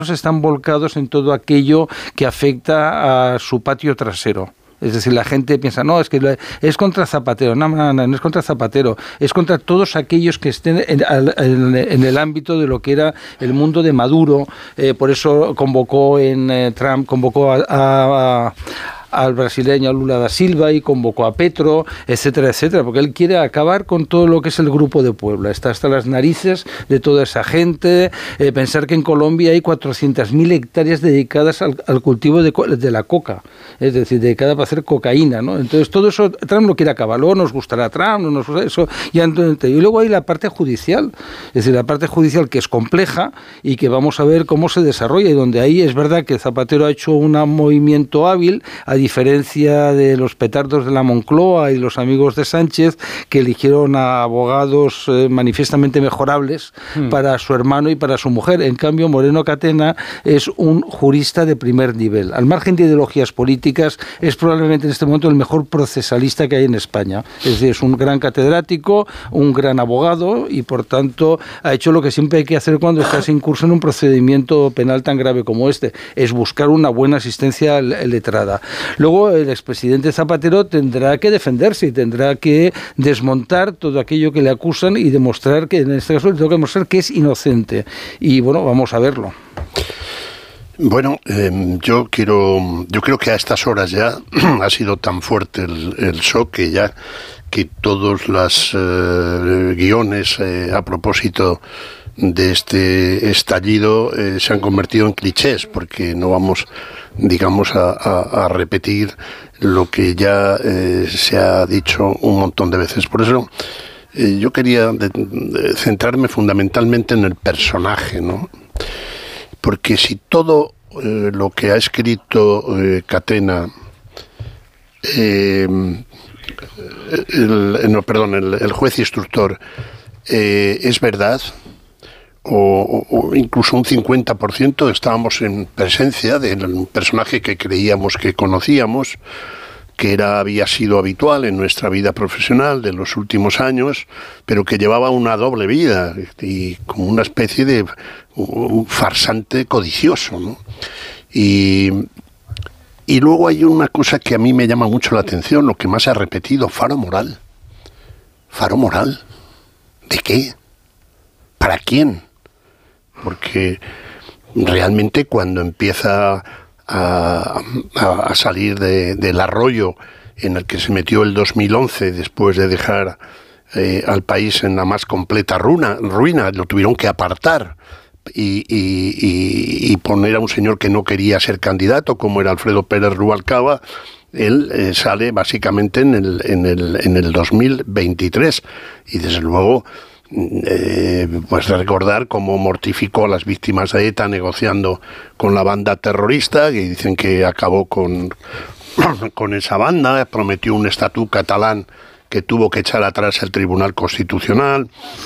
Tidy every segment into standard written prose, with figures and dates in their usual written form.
están volcados en todo aquello que afecta a su patio trasero. Es decir, la gente piensa, no, es que es contra Zapatero. No es contra Zapatero. Es contra todos aquellos que estén en el ámbito de lo que era el mundo de Maduro. Por eso Trump convocó al brasileño Lula da Silva y convocó a Petro, etcétera, etcétera, porque él quiere acabar con todo lo que es el Grupo de Puebla. Está hasta las narices de toda esa gente. Pensar que en Colombia hay 400.000 hectáreas dedicadas al cultivo de la coca, es decir, dedicada para hacer cocaína, ¿no? Entonces todo eso Trump lo quiere acabar. Luego nos gustará Trump, no nos gustará eso. Y luego hay la parte judicial, es decir, la parte judicial que es compleja y que vamos a ver cómo se desarrolla, y donde ahí es verdad que Zapatero ha hecho un movimiento hábil, a diferencia de los petardos de la Moncloa y los amigos de Sánchez, que eligieron a abogados manifiestamente mejorables para su hermano y para su mujer. En cambio, Moreno Catena es un jurista de primer nivel. Al margen de ideologías políticas, es probablemente en este momento el mejor procesalista que hay en España. Es decir, es un gran catedrático, un gran abogado, y por tanto ha hecho lo que siempre hay que hacer cuando estás incurso en un procedimiento penal tan grave como este, es buscar una buena asistencia letrada. Luego el expresidente Zapatero tendrá que defenderse y tendrá que desmontar todo aquello que le acusan y demostrar que, en este caso, le tengo que demostrar que es inocente. Y bueno, vamos a verlo. Bueno, yo creo que a estas horas ya ha sido tan fuerte el shock que todos los guiones a propósito de este estallido se han convertido en clichés, porque no vamos, digamos, a repetir lo que ya se ha dicho un montón de veces. Por eso yo quería centrarme fundamentalmente en el personaje, ¿no? Porque si todo lo que ha escrito Catena, el juez instructor, es verdad, o incluso un 50%, estábamos en presencia de un personaje que creíamos que conocíamos, que había sido habitual en nuestra vida profesional de los últimos años, pero que llevaba una doble vida y como una especie de un farsante codicioso, ¿no? Y luego hay una cosa que a mí me llama mucho la atención, lo que más se ha repetido: faro moral. ¿Faro moral? ¿De qué? ¿Para quién? Porque realmente cuando empieza a salir del arroyo en el que se metió el 2011, después de dejar al país en la más completa ruina, lo tuvieron que apartar y poner a un señor que no quería ser candidato, como era Alfredo Pérez Rubalcaba. Él sale básicamente en el 2023, y desde luego pues recordar cómo mortificó a las víctimas de ETA negociando con la banda terrorista, que dicen que acabó con esa banda, prometió un estatut catalán que tuvo que echar atrás el Tribunal Constitucional,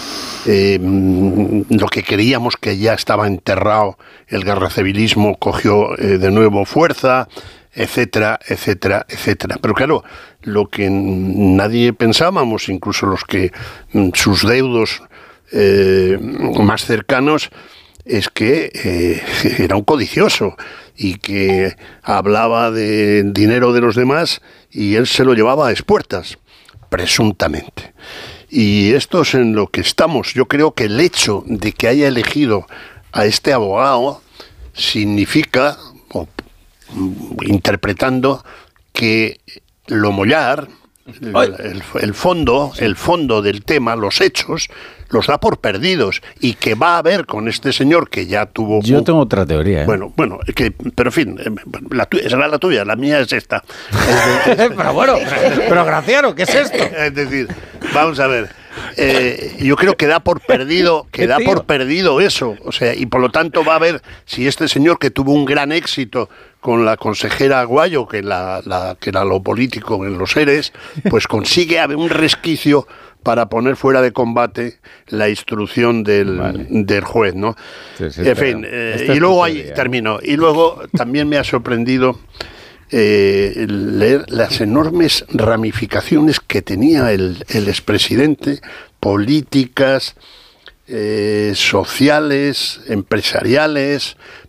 lo que creíamos que ya estaba enterrado, el guerracivilismo cogió de nuevo fuerza, etcétera, etcétera, etcétera. Pero claro, lo que nadie pensábamos, incluso los que sus deudos más cercanos, es que era un codicioso y que hablaba de dinero de los demás y él se lo llevaba a expuertas, presuntamente. Y esto es en lo que estamos. Yo creo que el hecho de que haya elegido a este abogado significa, interpretando, que lo mollar, el fondo del tema, los hechos, los da por perdidos, y que va a haber con este señor que ya tuvo... Yo tengo otra teoría, ¿eh? Bueno, pero en fin, será la tuya, la mía es esta. Pero bueno, pero Graciano, ¿qué es esto? Es decir, vamos a ver, yo creo que da por perdido eso, o sea, y por lo tanto va a ver si este señor, que tuvo un gran éxito con la consejera Aguayo, que era lo político en los ERES, pues consigue haber un resquicio para poner fuera de combate la instrucción del juez, ¿no? Sí, en fin, y luego termino. Y luego también me ha sorprendido leer las enormes ramificaciones que tenía el expresidente, políticas, sociales, empresariales,